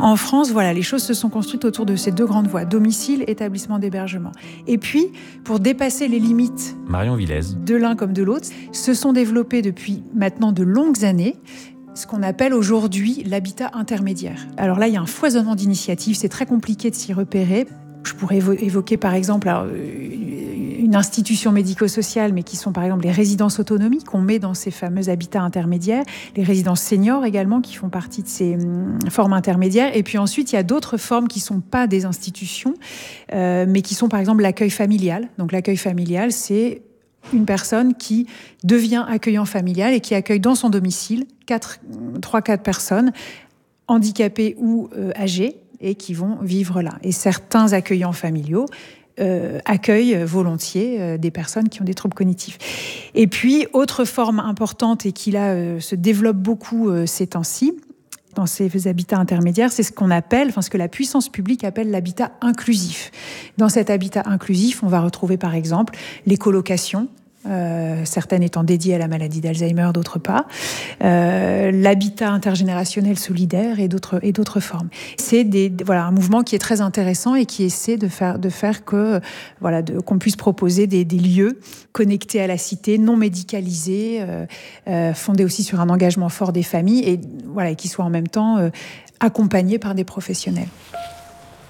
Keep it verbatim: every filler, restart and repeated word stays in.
En France, voilà, les choses se sont construites autour de ces deux grandes voies, domicile, établissement d'hébergement. Et puis, pour dépasser les limites Marion Villez. de l'un comme de l'autre, se sont développés depuis maintenant de longues années ce qu'on appelle aujourd'hui l'habitat intermédiaire. Alors là, il y a un foisonnement d'initiatives, c'est très compliqué de s'y repérer. Je pourrais évo- évoquer par exemple alors, une institution médico-sociale, mais qui sont par exemple les résidences autonomie qu'on met dans ces fameux habitats intermédiaires, les résidences seniors également qui font partie de ces hum, formes intermédiaires. Et puis ensuite, il y a d'autres formes qui ne sont pas des institutions, euh, mais qui sont par exemple l'accueil familial. Donc l'accueil familial, c'est une personne qui devient accueillant familial et qui accueille dans son domicile trois quatre personnes handicapées ou euh, âgées et qui vont vivre là. Et certains accueillants familiaux euh, accueillent volontiers euh, des personnes qui ont des troubles cognitifs. Et puis, autre forme importante et qui là euh, se développe beaucoup euh, ces temps-ci, dans ces habitats intermédiaires, c'est ce qu'on appelle, enfin ce que la puissance publique appelle l'habitat inclusif. Dans cet habitat inclusif, on va retrouver par exemple les colocations, euh, certaines étant dédiées à la maladie d'Alzheimer, d'autres pas, euh, l'habitat intergénérationnel solidaire et d'autres, et d'autres formes. C'est des, voilà, un mouvement qui est très intéressant et qui essaie de faire, de faire que, voilà, de, qu'on puisse proposer des, des lieux connectés à la cité, non médicalisés, euh, euh, fondés aussi sur un engagement fort des familles et, voilà, et qui soient en même temps euh, accompagnés par des professionnels.